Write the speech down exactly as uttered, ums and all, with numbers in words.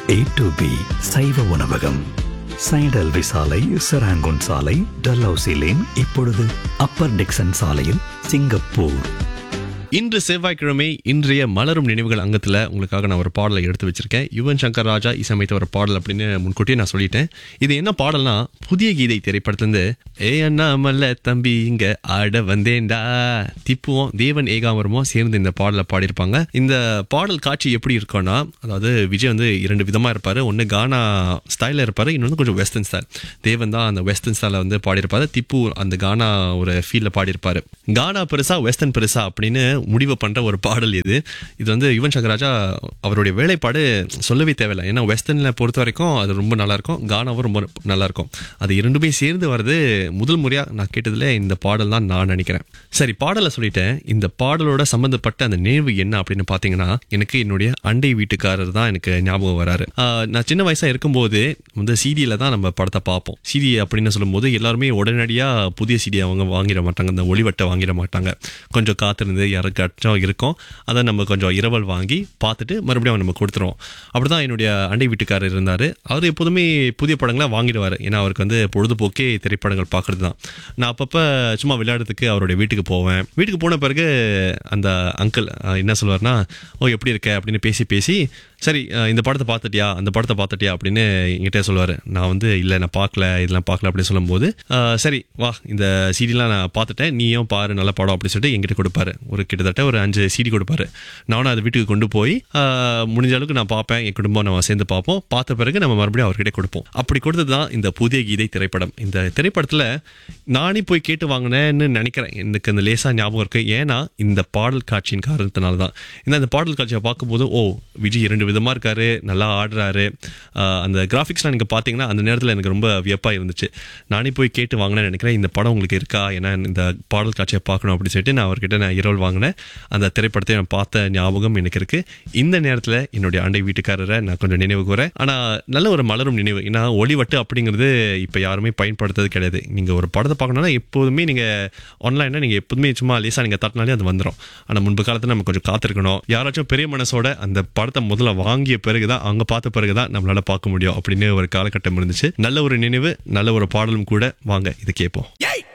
A to be சைவ உணவகம். சைடல்வி சாலை, செராங்கோன் சாலை, டல்ஹவுசி லேன், இப்பொழுது அப்பர் டிக்சன் சாலையில், சிங்கப்பூர். இன்று செவ்வாய்க்கிழமை இன்றைய மலரும் நினைவுகள் அங்கத்துல உங்களுக்காக நான் ஒரு பாடலை எடுத்து வச்சிருக்கேன். யுவன் சங்கர் ராஜா இசையமைத்த ஒரு பாடல் அப்படின்னு முன்கூட்டியே நான் சொல்லிட்டேன். இது என்ன பாடல்னா, புதிய கீதை திரைப்படத்திலிருந்து ஏ அண்ணா மல்ல தம்பி இங்க ஆட வந்தேன்டா திப்புவோம் தேவன் ஏகாமரமோ சேர்ந்து இந்த பாடலை பாடியிருப்பாங்க. இந்த பாடல் காட்சி எப்படி இருக்கும்னா, அதாவது விஜய் வந்து இரண்டு விதமா இருப்பாரு. ஒன்னு கானா ஸ்டைல இருப்பாரு, இன்னொன்று கொஞ்சம் வெஸ்டர்ன் ஸ்டைல். தேவன் தான் அந்த வெஸ்டர்ன் ஸ்டைல வந்து பாடியிருப்பாரு, திப்பு அந்த கானா ஒரு ஃபீல்ல பாடியிருப்பாரு. கானா பெருசா வெஸ்டர்ன் பெருசா அப்படின்னு முடிவு பண்ற ஒரு பாடல் இது. இது வந்து யுவன் சங்கர் ராஜா அவருடைய வேலைப்பாடு சொல்லவே தேவையில்லை. ஏன்னா வெஸ்டர்ன்ல பொறுத்த வரைக்கும் அது ரொம்ப நல்லா இருக்கும், கானாவும் ரொம்ப நல்லா இருக்கும். அது இரண்டுமே சேர்ந்து வருது முதல் முறையா நான் கேட்டதுல இந்த பாடல் தான் நான் நினைக்கிறேன். சரி, பாடலை சொல்லிட்டேன். இந்த பாடலோட சம்பந்தப்பட்ட அந்த நினைவு என்ன அப்படின்னு பாத்தீங்கன்னா, எனக்கு என்னுடைய அண்டை வீட்டுக்காரர் தான் எனக்கு ஞாபகம் வராரு. நான் சின்ன வயசா இருக்கும்போது வந்து சிடியில தான் நம்ம படத்தை பார்ப்போம். சிடி அப்படின்னு சொல்லும் போது எல்லாருமே உடனடியா புதிய சிடி அவங்க வாங்கிட மாட்டாங்க, அந்த ஒளிவட்டை வாங்கிட மாட்டாங்க. கொஞ்சம் காத்திருந்து யாருக்காச்சும் இருக்கும், அதை நம்ம கொஞ்சம் இரவல் வாங்கி பார்த்துட்டு மறுபடியும் நம்ம கொடுத்துருவோம். அப்படிதான் என்னுடைய அண்டை வீட்டுக்காரர் இருந்தாரு. அவர் எப்போதுமே புதிய படங்களை வாங்கிடுவாரு. ஏன்னா அவருக்கு வந்து பொழுதுபோக்கே திரைப்படங்கள் பார்க்கறது தான். நான் அப்பப்ப சும்மா விளையாடுறதுக்கு அவருடைய வீட்டுக்கு போவேன். வீட்டுக்கு போன பிறகு அந்த அங்கிள் என்ன சொல்லுவார்னா, ஓ எப்படி இருக்க அப்படின்னு பேசி பேசி சரி இந்த படத்தை பார்த்துட்டியா அந்த படத்தை பார்த்துட்டியா அப்படின்னு என்கிட்ட சொல்லுவார். நான் வந்து இல்லை நான் பார்க்கல இதெல்லாம் பார்க்கல அப்படின்னு சொல்லும்போது, சரி வா இந்த சீடிலாம் நான் பார்த்துட்டேன் நீயும் பாரு நல்ல படம் அப்படின்னு சொல்லிட்டு என்கிட்ட கொடுப்பாரு. ஒரு கிட்டத்தட்ட ஒரு அஞ்சு சீடி கொடுப்பாரு. நானும் அதை வீட்டுக்கு கொண்டு போய் முடிஞ்ச அளவுக்கு நான் பார்ப்பேன், என் குடும்பம் நம்ம சேர்ந்து பார்ப்போம். பார்த்த பிறகு நம்ம மறுபடியும் அவர்கிட்ட கொடுப்போம். அப்படி கொடுத்தது தான் இந்த புதிய கீதை திரைப்படம். இந்த திரைப்படத்தில் நானே போய் கேட்டு வாங்கினேன்னு நினைக்கிறேன். எனக்கு அந்த லேசா ஞாபகம் இருக்கு. ஏன்னா இந்த பாடல் காட்சியின் காரணத்தினால தான். இந்த பாடல் காட்சியை பார்க்கும்போது ஓ விஜய் இரண்டு விதமா இருக்காரு, நல்லா ஆடுறாரு. அந்த கிராஃபிக்ஸ்லாம் நீங்க பாத்தீங்கன்னா அந்த நேரத்தில் எனக்கு ரொம்ப வியப்பா இருந்துச்சு. நானே போய் கேட்டு வாங்கினேன்னு நினைக்கிறேன். இந்த படம் உங்களுக்கு இருக்கா, ஏன்னா இந்த பாடல் காட்சியை பார்க்கணும் அப்படின்னு சொல்லிட்டு நான் அவர்கிட்ட நான் இரவல் வாங்கினேன். அந்த திரைப்படத்தை நான் பார்த்த ஞாபகம் எனக்கு இருக்கு. இந்த நேரத்தில் என்னுடைய அண்டை வீட்டுக்காரரை நான் கொஞ்சம் நினைவு கூறேன். ஆனா நல்ல ஒரு மலரும் நினைவு. ஏன்னா ஒளிவட்டு அப்படிங்கிறது இப்ப யாருமே பயன்படுத்துறது கிடையாது. நீங்க ஒரு படத்தை பார்க்கணும்னா எப்போதுமே நீங்க ஆன்லைன்ல நீங்க எப்போதுமே சும்மா லேசா நீங்க தட்டினாலே அது வந்துடும். ஆனா முன்பு காலத்துல நம்ம கொஞ்சம் காத்திருக்கணும். யாராச்சும் பெரிய மனசோட அந்த படத்தை முதல்ல வாங்கிய பிறகுதான் அவங்க பார்த்த பிறகுதான் நம்மளால பார்க்க முடியும் அப்படின்னு ஒரு காலகட்டம் இருந்துச்சு. நல்ல ஒரு நினைவு, நல்ல ஒரு பாடலும் கூட. வாங்க இதை கேட்போம்.